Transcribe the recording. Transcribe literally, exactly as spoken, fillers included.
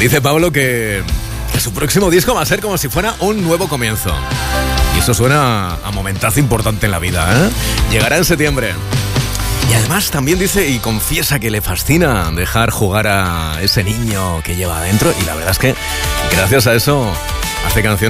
Dice Pablo que, que su próximo disco va a ser como si fuera un nuevo comienzo. Y eso suena a momentazo importante en la vida, ¿eh? Llegará en septiembre. Y además también dice y confiesa que le fascina dejar jugar a ese niño que lleva adentro. Y la verdad es que gracias a eso hace canciones